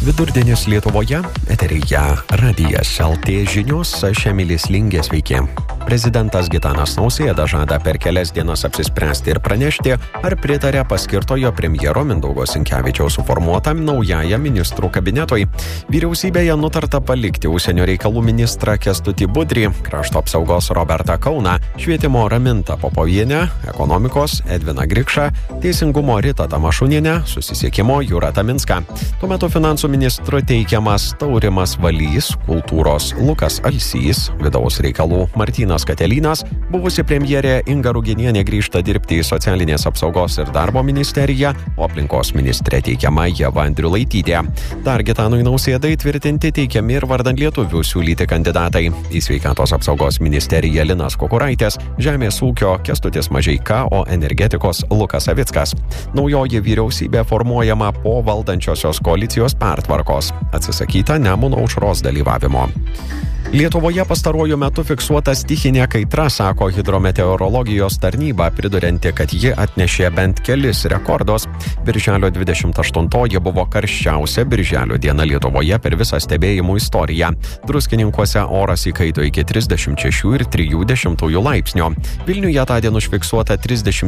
Vidurdienis Lietuvoje, eteryje Radijas LT žinios, aš Emilis Lingė, sveiki. Prezidentas Gitanas Nausėda žada per kelias dienas apsispręsti ir pranešti, ar pritarė paskirtojo premjero Mindaugo Sinkevičiaus suformuotam naujajam ministrų kabinetui. Vyriausybėje nutarta palikti užsienio reikalų ministrą Kęstutį Budrį, krašto apsaugos Robertą Kauną, švietimo Ramintą Popovienę, ekonomikos Edviną Grikšą, teisingumo Ritą Tamašunienę, susisiekimo Jūratą Minską. Tuo metu finansų ministru teikiamas Taurimas Valys, kultūros Lukas Alsys, vidaus reikalų Martynas Katelynas, buvusi premjerė Inga Ruginienė grįžta dirbti į socialinės apsaugos ir darbo ministeriją, o aplinkos ministrė teikiama Ieva Andriulaitytė. Dar Gitanui Nausėdai tvirtinti teikiami ir vardan lietuvių siūlyti kandidatai. Į sveikatos apsaugos ministeriją Linas Kukuraitis, žemės ūkio Kęstutis Mažeika, o energetikos Lukas Savickas. Naujoji vyriausybė formuojama po valdančiosios koalicijos pertvarkos. Atsisakyta Nemuno aušros dalyvavimo. Lietuvoje pastaruoju metu fiksuota stichinė kaitra, sako hidrometeorologijos tarnyba, pridurianti, kad ji atnešė bent kelis rekordus. Birželio 28 buvo karščiausia birželio diena Lietuvoje per visą stebėjimų istoriją. Druskininkuose oras įkaito iki 36,3 laipsnio. Vilniuje tądien užfiksuota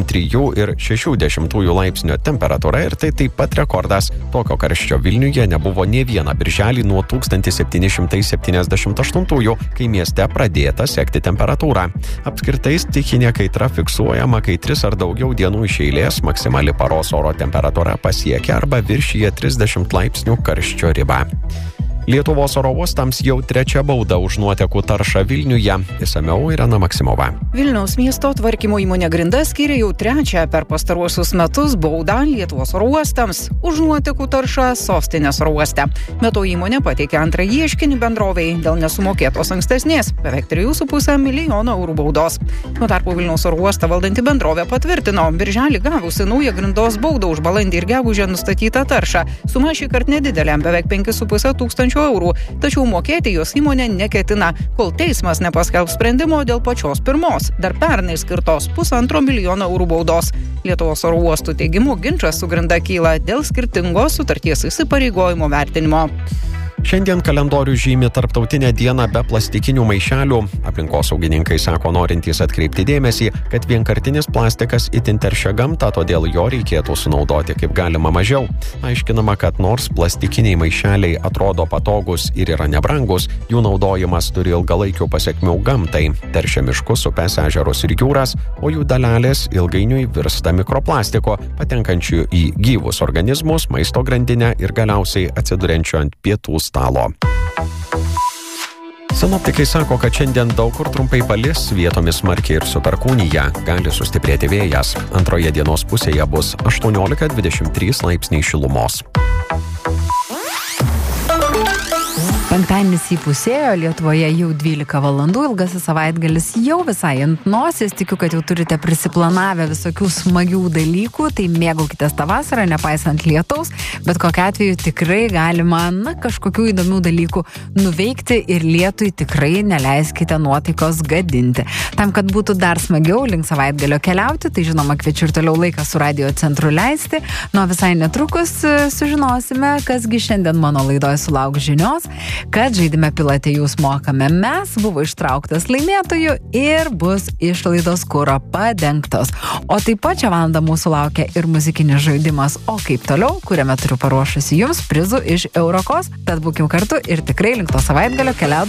33,6 laipsnio temperatūra ir tai taip pat rekordas. Tokio karščio Vilniuje nebuvo nė vieną birželį nuo 1778, kai mieste pradėta sekti temperatūrą. Apskritai stichinė kaitra fiksuojama, kai 3 ar daugiau dienų iš eilės maksimali paros oro temperatūra pasiekia arba viršija 30 laipsnių karščio ribą. Lietuvos oro uostams jau 3 bauda už nuotekų taršą Vilniuje. Išsamiau Irena Maksimova. Vilniaus miesto tvarkymo įmonė Grinda skyrė jau 3 per pastaruosius metus baudą Lietuvos oro uostams už nuotekų taršą sostinės oro uoste. Be to įmonė pateikė antrą ieškinį bendrovei dėl nesumokėtos ankstesnės, beveik 3,5 milijono eurų baudos. Tuo tarpu Vilniaus oro uostą valdanti bendrovė patvirtino, birželį gavusi naują Grindos baudą už balandį ir gegužę nustatytą taršą. Suma šįkart nedidelė, beveik 5,5 tūkstančių eurų, tačiau mokėti jos įmonė neketina, kol teismas nepaskelbs sprendimo dėl pačios pirmos, dar pernai skirtos 1,5 milijono eurų baudos. Lietuvos oro uostų teigimu ginčas su Grinda kyla dėl skirtingos sutarties įsipareigojimo vertinimo. Šiandien kalendorių žymi tarptautinę dieną be plastikinių maišelių. Aplinkosaugininkai sako norintys atkreipti dėmesį, kad vienkartinis plastikas itin teršia gamtą, todėl jo reikėtų sunaudoti kaip galima mažiau. Aiškinama, kad nors plastikiniai maišeliai atrodo patogus ir yra nebrangus, jų naudojimas turi ilgalaikių pasekmių gamtai. Teršia miškus, upes, ežerus ir jūras, o jų dalelės ilgainiui virsta mikroplastiko, patenkančių į gyvus organizmus, maisto grandinę ir galiausiai atsiduriančių ant pietų stalo. Sinoptikai sako, kad šiandien daug kur trumpai palis, vietomis smarkiai ir su perkūnija, gali sustiprėti vėjas. Antroje dienos pusėje bus 18-23 laipsniai šilumos. Penktadienis įpusėjo, Lietuvoje jau 12 valandų, ilgasis savaitgalis jau visai ant nosies, tikiu, kad jau turite prisiplanavę visokių smagių dalykų, tai mėgaukitės tą vasarą, nepaisant lietaus, bet kokiu atveju tikrai galima, kažkokių įdomių dalykų nuveikti ir lietui tikrai neleiskite nuotaikos gadinti. Tam, kad būtų dar smagiau link savaitgalio keliauti, tai žinoma kviečiu ir toliau laiką su Radio Centru leisti, nuo visai netrukus sužinosime, kasgi šiandien mano laidoje sulauks žinios, kad žaidime Pilatė jūs mokame mes, buvo ištrauktas laimėtojų ir bus išlaidos kuro padengtos. O taip pat šią valandą mūsų laukia ir muzikinis žaidimas O kaip toliau, kuriame turiu paruošusi jums prizų iš Eurokos, tad būkim kartu ir tikrai link to savaitgalio keliaudami.